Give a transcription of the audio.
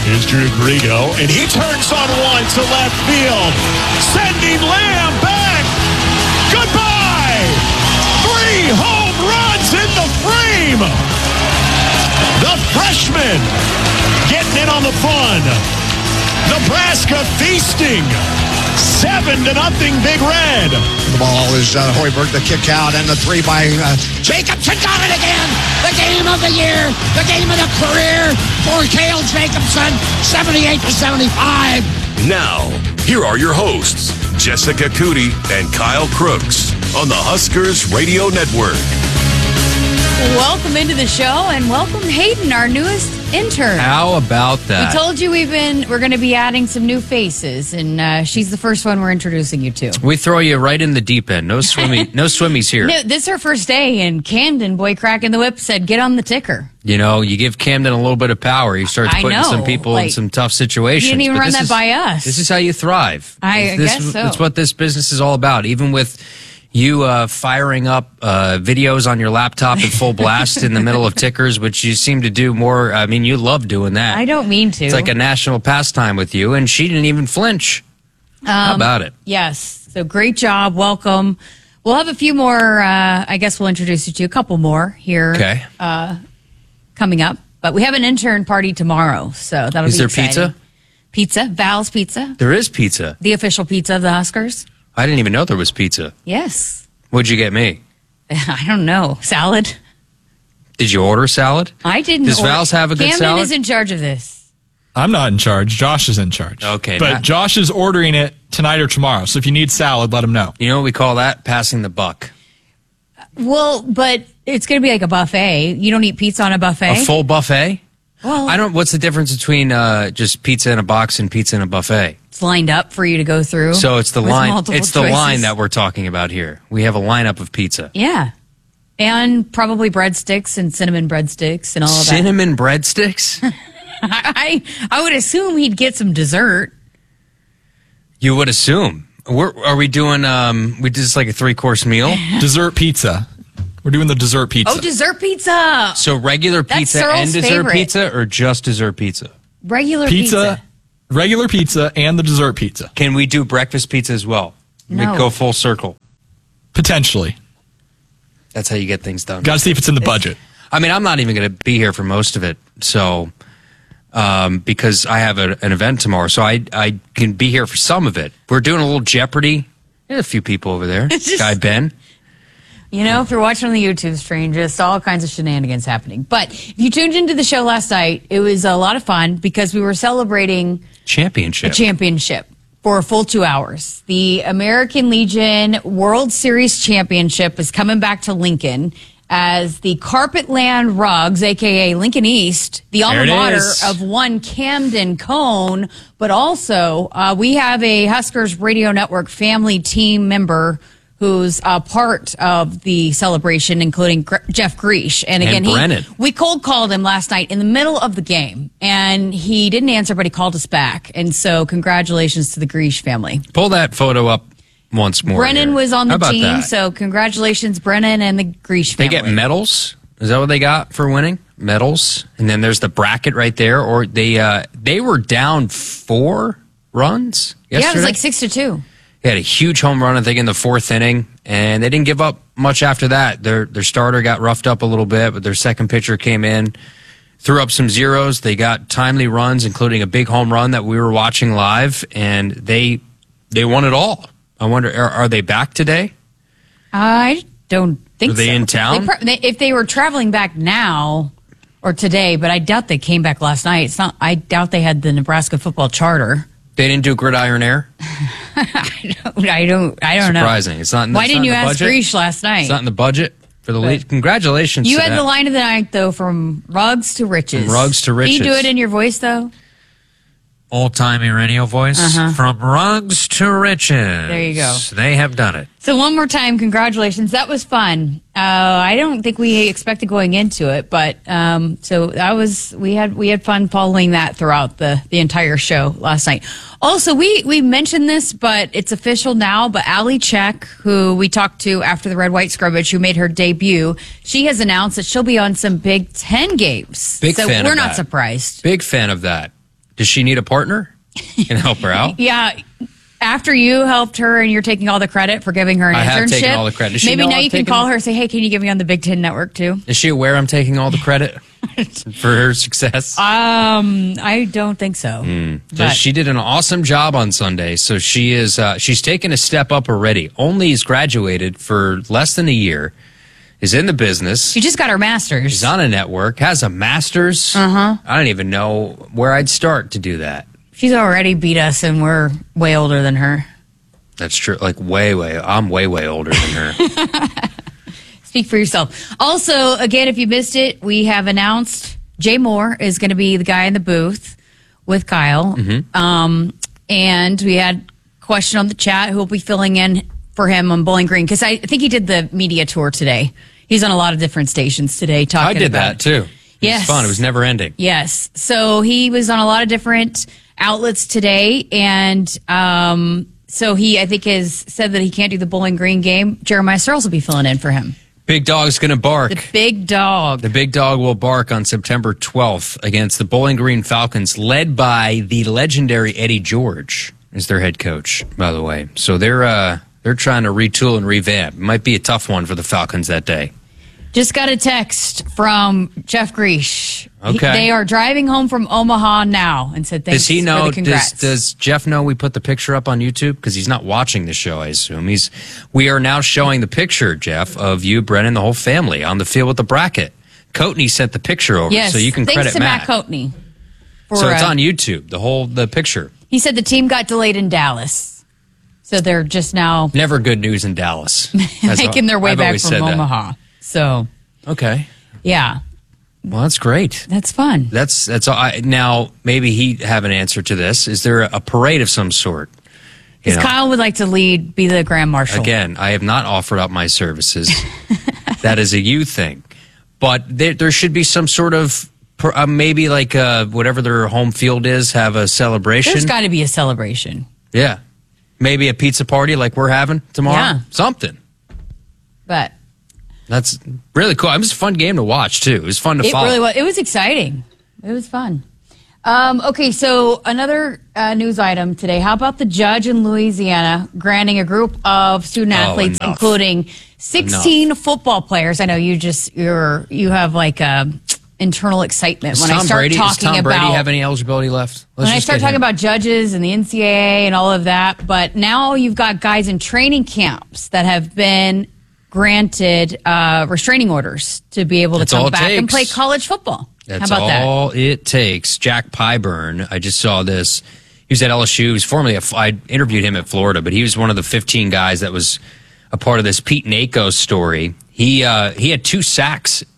Here's Drew Grigo, and he turns on one to left field, sending Lamb back. Goodbye! 3 home runs in the frame. The freshman getting in on the fun. Nebraska feasting. 7-0, Big Red. The ball is Hoiberg, the kick out, and the 3 by Jacobson. Got it again. The game of the year. The game of the career for Cale Jacobson. 78-75. Now, here are your hosts, Jessica Cootie and Kyle Crooks on the Huskers Radio Network. Welcome into the show, and welcome Hayden, our newest intern. How about that? We told you we're going to be adding some new faces, and she's the first one we're introducing you to. We throw you right in the deep end. No swimmies here. No, this is her first day, and Camden, boy cracking the whip, said, "Get on the ticker." You know, you give Camden a little bit of power, he starts putting some people in some tough situations. You didn't even run that by us. This is how you thrive. I guess so. That's what this business is all about. Even with you firing up videos on your laptop in full blast in the middle of tickers, which you seem to do more. I mean, you love doing that. I don't mean to. It's like a national pastime with you, and she didn't even flinch. How about it? Yes. So great job. Welcome. We'll have a few more. I guess we'll introduce you to a couple more here. Okay. Coming up. But we have an intern party tomorrow, so that'll be exciting. Is there pizza? Pizza. Val's Pizza. There is pizza. The official pizza of the Huskers. I didn't even know there was pizza. Yes. What'd you get me? I don't know. Salad. Did you order salad? I didn't. Does Val's have a good salad? Camden is in charge of this. I'm not in charge. Josh is in charge. Okay. But Josh is ordering it tonight or tomorrow. So if you need salad, let him know. You know what we call that? Passing the buck. Well, but it's going to be like a buffet. You don't eat pizza on a buffet? A full buffet? Well, what's the difference between just pizza in a box and pizza in a buffet? It's lined up for you to go through. So it's the line. It's the choices. line that we're talking about here. We have a lineup of pizza. Yeah. And probably breadsticks and cinnamon breadsticks and all of that. Cinnamon breadsticks? I would assume he'd get some dessert. You would assume. Are we doing, we did this like a 3-course meal? Dessert pizza. We're doing the dessert pizza. Oh, dessert pizza. So regular pizza and dessert pizza, or just dessert pizza? Regular pizza. Regular pizza and the dessert pizza. Can we do breakfast pizza as well? No. We go full circle. Potentially. That's how you get things done. Got to see if it's in the budget. I mean, I'm not even going to be here for most of it, so because I have an event tomorrow, so I can be here for some of it. We're doing a little Jeopardy. There's a few people over there. Guy Ben. You know, if you're watching on the YouTube stream, just all kinds of shenanigans happening. But if you tuned into the show last night, it was a lot of fun because we were celebrating a championship for a full 2 hours. The American Legion World Series Championship is coming back to Lincoln as the Carpetland Rugs, a.k.a. Lincoln East, the alma mater of one Camden Cone, but also we have a Huskers Radio Network family team member who's a part of the celebration, including Jeff Greesh. And again, we cold called him last night in the middle of the game, and he didn't answer, but he called us back. And so congratulations to the Greesh family. Pull that photo up once more. Brennan was on the team, that? So congratulations, Brennan and the Greesh family. They get medals? Is that what they got for winning? Medals? And then there's the bracket right there. Or they were down 4 runs yesterday? Yeah, it was like 6-2. They had a huge home run, I think, in the 4th inning, and they didn't give up much after that. Their starter got roughed up a little bit, but their second pitcher came in, threw up some zeros. They got timely runs, including a big home run that we were watching live, and they won it all. I wonder, are they back today? I don't think so. Are they in town? If they were traveling back now or today, but I doubt they came back last night. I doubt they had the Nebraska football charter. They didn't do Gridiron Air? I don't know. Surprising. It's not. Why didn't you ask Greesh last night? It's not in the budget for the lead. Congratulations. You to had that. the line of the night though, from rugs to riches. From rugs to riches. Can you do it in your voice though? Old-timey radio voice. From rugs to riches. There you go. They have done it. So one more time, congratulations. That was fun. I don't think we expected going into it, but so that was we had fun following that throughout the entire show last night. Also, we mentioned this, but it's official now. But Allie Check, who we talked to after the red-white scrimmage, who made her debut, she has announced that she'll be on some Big Ten games. Big fan we're of not that. surprised. Big fan of that. Does she need a partner? Can help her out? Yeah. After you helped her and you're taking all the credit for giving her an I internship. have taken all the credit. Does she maybe know now I'm you can taking- call her and say, hey, can you give me on the Big Ten Network too? Is she aware I'm taking all the credit for her success? I don't think so. But She did an awesome job on Sunday, so she is she's taken a step up already. Only's graduated for less than a year, is in the business. she just got her master's. She's on a network, has a master's. I don't even know where I'd start to do that. She's already beat us and we're way older than her. That's true. Like way. I'm way older than her. Speak for yourself. Also, again, if you missed it, we have announced Jay Moore is going to be the guy in the booth with Kyle. And we had a question on the chat who will be filling in for him on Bowling Green, because I think he did the media tour today. He's on a lot of different stations today talking I did about that too. It Yes. was fun. It was never ending. Yes. So he was on a lot of different outlets today. And so he, I think, has said that he can't do the Bowling Green game. Jeremiah Searles will be filling in for him. Big Dog's going to bark. The big dog. The Big Dog will bark on September 12th against the Bowling Green Falcons, led by the legendary Eddie George as their head coach, by the way. So they're trying to retool and revamp. It might be a tough one for the Falcons that day. Just got a text from Jeff Greesh. Okay. They are driving home from Omaha now and said thanks Does he know? for the congrats. Does Jeff know we put the picture up on YouTube? Because he's not watching the show, I assume. We are now showing the picture, Jeff, of you, Brennan, the whole family on the field with the bracket. Coatney sent the picture over, Yes. so you can thanks credit to Matt Coatney. So it's on YouTube, the picture. He said the team got delayed in Dallas. So they're just now Never good news in Dallas. making their way I've back always from said that. Omaha. So, Okay. yeah, Well, that's great. that's fun. That's all. Now, maybe he have an answer to this. Is there a parade of some sort? You Because know, Kyle would like to be the Grand Marshal. again, I have not offered up my services. That is a you thing. But there should be some sort of, maybe like whatever their home field is, have a celebration. There's got to be a celebration. Yeah. Maybe a pizza party like we're having tomorrow. Yeah. Something. But That's really cool. It was a fun game to watch, too. It was fun to it follow. really was. It was exciting. It was fun. Okay, so another news item today. How about the judge in Louisiana granting a group of student athletes, enough. including 16 football players? I know you have like internal excitement Does when I start does talking Tom Brady about have any eligibility left? when I start talking about judges and the NCAA and all of that. But now you've got guys in training camps that have been granted restraining orders to be able to That's all come it back and takes. play college football. That's How about all it takes. Jack Pyburn, I just saw this. He was at LSU. He was formerly I interviewed him at Florida, but he was one of the 15 guys that was a part of this Pete Nakos story. He had 2 sacks